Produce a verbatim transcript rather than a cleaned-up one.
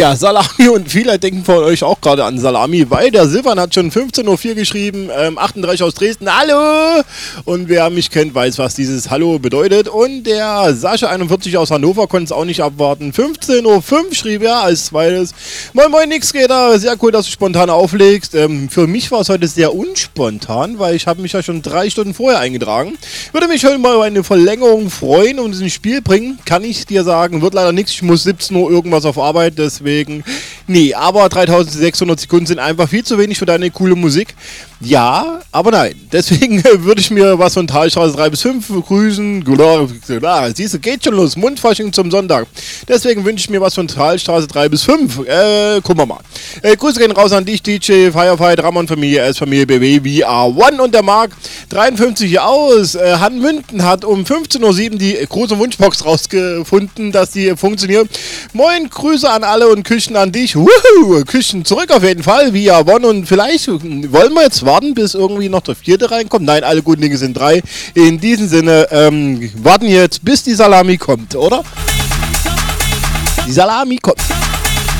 Ja, Salami, und viele denken von euch auch gerade an Salami, weil der Silvan hat schon fünfzehn Uhr vier geschrieben, ähm, achtunddreißig aus Dresden, hallo! Und wer mich kennt, weiß, was dieses Hallo bedeutet. Und der Sascha einundvierzig aus Hannover konnte es auch nicht abwarten. fünfzehn Uhr fünf schrieb er als zweites. Moin moin Nixräder, sehr cool, dass du spontan auflegst. Ähm, für mich war es heute sehr unspontan, weil ich habe mich ja schon drei Stunden vorher eingetragen. Würde mich heute mal über eine Verlängerung freuen und ins Spiel bringen. Kann ich dir sagen, wird leider nichts. Ich muss siebzehn Uhr irgendwas auf Arbeit, deswegen nee, aber dreitausendsechshundert Sekunden sind einfach viel zu wenig für deine coole Musik. Ja, aber nein. Deswegen würde ich mir was von Talstraße drei bis fünf grüßen. Siehst du, geht schon los. Mundfasching zum Sonntag. Deswegen wünsche ich mir was von Talstraße drei bis fünf. Äh, gucken wir mal. Äh, Grüße gehen raus an dich, D J, Firefight, Ramon Familie, S Familie, B W, V R eins und der Marc. dreiundfünfzig aus. Äh, Han Münden hat um fünfzehn Uhr sieben die große Wunschbox rausgefunden, dass die funktioniert. Moin, Grüße an alle und Küchen an dich. Wuhu, Küchen zurück auf jeden Fall. V R eins und vielleicht wollen wir jetzt warten, bis irgendwie noch der vierte reinkommt. Nein, alle guten Dinge sind drei. In diesem Sinne, ähm, warten jetzt, bis die Salami kommt, oder? Die Salami kommt.